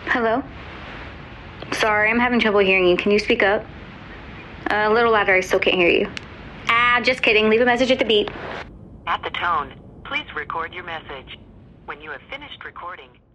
Hello? Sorry, I'm having trouble hearing you. Can you speak up? A little louder, I still can't hear you. Just kidding. Leave a message at the beep. At the tone, please record your message. When you have finished recording,